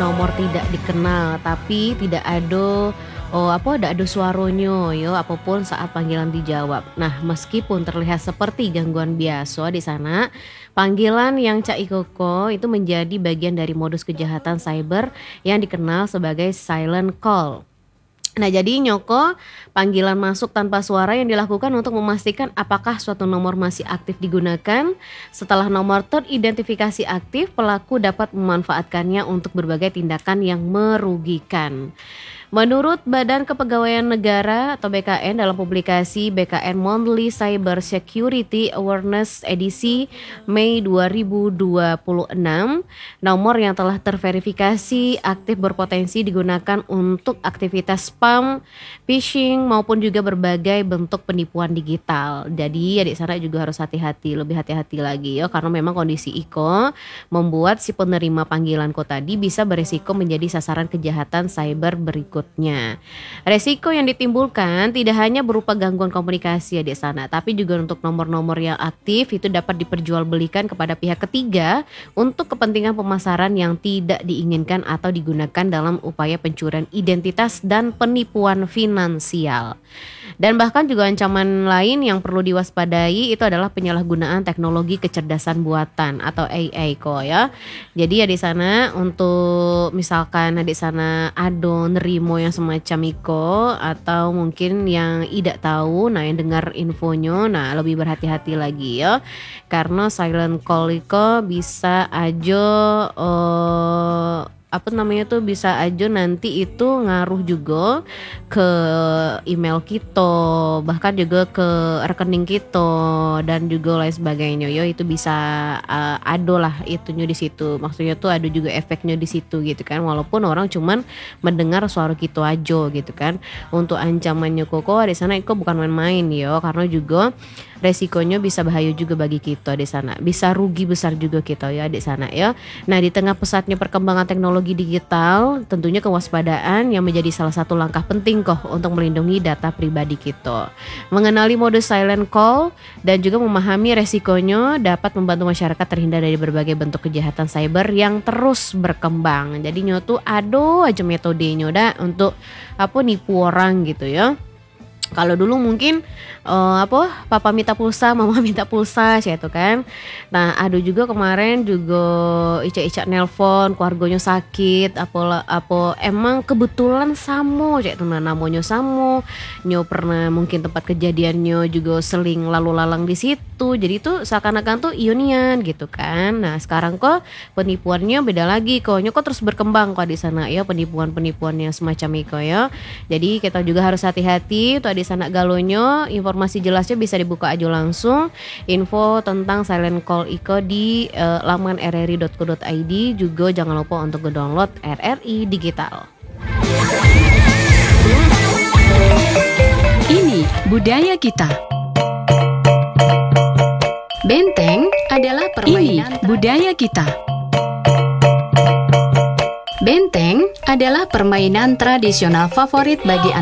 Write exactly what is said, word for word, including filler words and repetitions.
nomor tidak dikenal tapi tidak ada oh apa tidak ada suaranya yo apapun saat panggilan dijawab. Nah, meskipun terlihat seperti gangguan biasa di sana, panggilan yang Cak Ikoko itu menjadi bagian dari modus kejahatan cyber yang dikenal sebagai silent call. Nah, jadi Nyoko, panggilan masuk tanpa suara yang dilakukan untuk memastikan apakah suatu nomor masih aktif digunakan. Setelah nomor teridentifikasi aktif, pelaku dapat memanfaatkannya untuk berbagai tindakan yang merugikan. Menurut Badan Kepegawaian Negara atau B K N dalam publikasi B K N Monthly Cyber Security Awareness edisi Mei dua ribu dua puluh enam, nomor yang telah terverifikasi aktif berpotensi digunakan untuk aktivitas spam, phishing maupun juga berbagai bentuk penipuan digital. Jadi adik sana juga harus hati-hati, lebih hati-hati lagi ya, karena memang kondisi Iko membuat si penerima panggilanku tadi bisa berisiko menjadi sasaran kejahatan cyber berikut. Resiko yang ditimbulkan tidak hanya berupa gangguan komunikasi ya di sana, tapi juga untuk nomor-nomor yang aktif itu dapat diperjualbelikan kepada pihak ketiga untuk kepentingan pemasaran yang tidak diinginkan atau digunakan dalam upaya pencurian identitas dan penipuan finansial. Dan bahkan juga ancaman lain yang perlu diwaspadai itu adalah penyalahgunaan teknologi kecerdasan buatan atau A I kok ya. Jadi ya di sana untuk misalkan di sana ada nerimo yang semacam iko atau mungkin yang tidak tahu, nah yang dengar infonya, nah lebih berhati-hati lagi ya, karena silent call iko bisa aja uh, apa namanya tuh bisa aja nanti itu ngaruh juga ke email kita, bahkan juga ke rekening kita dan juga lain sebagainya. Yo itu bisa uh, ada lah itunya di situ. Maksudnya tuh ada juga efeknya di situ gitu kan. Walaupun orang cuman mendengar suara kita aja gitu kan. Untuk ancamannya koko di sana itu bukan main-main yo, karena juga resikonya bisa bahaya juga bagi kita di sana. Bisa rugi besar juga kita ya di sana ya. Nah, di tengah pesatnya perkembangan teknologi digital, tentunya kewaspadaan yang menjadi salah satu langkah penting kok untuk melindungi data pribadi kita. Mengenali mode silent call dan juga memahami resikonya dapat membantu masyarakat terhindar dari berbagai bentuk kejahatan cyber yang terus berkembang. Jadi nyotu ado aja metodenya dah untuk apa nipu orang gitu ya. Kalau dulu mungkin uh, apa papa minta pulsa, mama minta pulsa gitu kan. Nah, ada juga kemarin juga Ica-ica nelpon keluarganya sakit, apa apa emang kebetulan samo kayak itu namanya samo. Nyo pernah mungkin tempat kejadiannya juga seling lalu lalang di situ. Jadi itu seakan-akan tuh ionian gitu kan. Nah, sekarang kok penipuannya beda lagi kok. Nyo kok terus berkembang kok di sana ya, penipuan-penipuannya semacam itu ya. Jadi kita juga harus hati-hati tuh di sana galonyo. Informasi jelasnya bisa dibuka aja langsung info tentang silent call iko di uh, laman r r i dot co dot i d. Juga jangan lupa untuk download R R I Digital. Ini budaya kita. Benteng adalah permainan. Ini budaya kita. Benteng adalah permainan tradisional favorit bagi anak